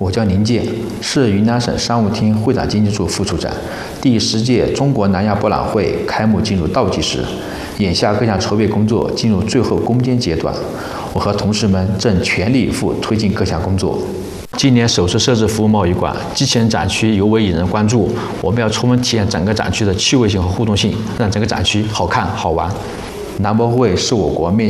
我叫林健，是云南省商务厅会展经济处副处长。第10届中国南亚博览会开幕进入倒计时，眼下各项筹备工作进入最后攻坚阶段，我和同事们正全力以赴推进各项工作。今年首次设置服务贸易馆，机器人展区尤为引人关注。我们要充分体现整个展区的趣味性和互动性，让整个展区好看好玩。南博会是我国面